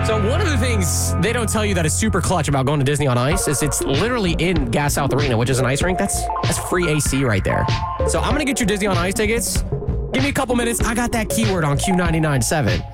So one of the things they don't tell you that is super clutch about going to Disney on Ice is it's literally in Gas South Arena, which is an ice rink. That's free AC right there. So I'm going to get you Disney on Ice tickets. Give me a couple minutes. I got that keyword on Q99.7.